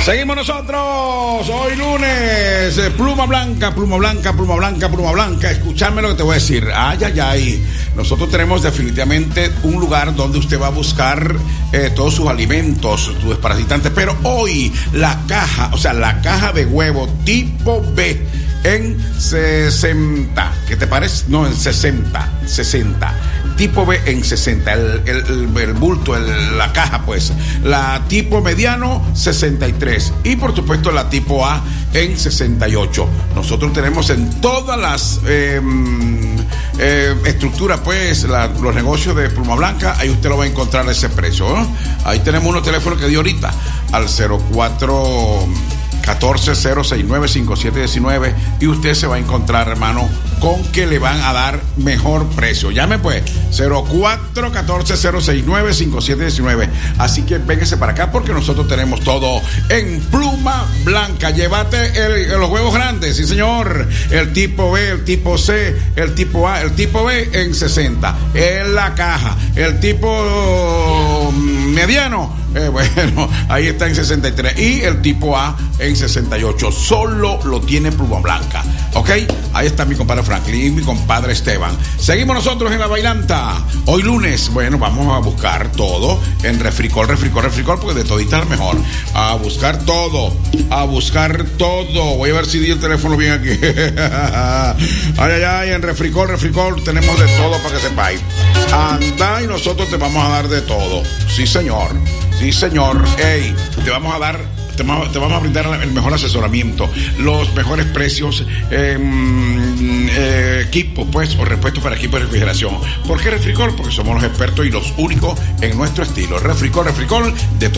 Seguimos nosotros, hoy lunes, pluma blanca, pluma blanca, pluma blanca, pluma blanca. Escuchadme lo que te voy a decir. Ay, ay, ay. Nosotros tenemos definitivamente un lugar donde usted va a buscar todos sus alimentos, sus desparasitantes. Pero hoy la caja de huevo tipo B en 60. ¿Qué te parece? No, en 60. Tipo B en 60. El bulto, la caja, pues. La tipo mediano, 63. Y por supuesto la tipo A en 68. Nosotros tenemos en todas las estructuras, pues, los negocios de Pluma Blanca. Ahí usted lo va a encontrar a ese precio, ¿no? Ahí tenemos unos teléfonos que di ahorita al 0414-069-5719 y usted se va a encontrar, hermano, con que le van a dar mejor precio. Llame pues 0414-069-5719. Así que véngase para acá porque nosotros tenemos todo en Pluma Blanca. Llévate los huevos grandes, sí señor, el tipo B, el tipo C, el tipo A, el tipo B en 60 en la caja, el tipo mediano, bueno, ahí está en 63 y el tipo A en 68. Solo lo tiene Pluma Blanca, ¿ok? Ahí está mi compadre Franklin y mi compadre Esteban. Seguimos nosotros en la bailanta. Hoy lunes, bueno, vamos a buscar todo en Refricol, porque de todita es mejor. A buscar todo. Voy a ver si di el teléfono bien aquí. Ay, en Refricol tenemos de todo para que sepáis. Anda y nosotros te vamos a dar de todo. Sí, señor. Ey, te vamos a brindar el mejor asesoramiento, los mejores precios, equipo, pues, o repuestos para equipo de refrigeración. ¿Por qué Refricol? Porque somos los expertos y los únicos en nuestro estilo. Refricol de